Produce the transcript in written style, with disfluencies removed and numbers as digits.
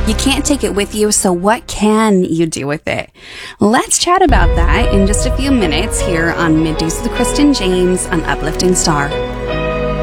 You can't take it with you, so what can you do with it? Let's chat about that in just a few minutes here on Middays with Kristen James on Uplifting Star.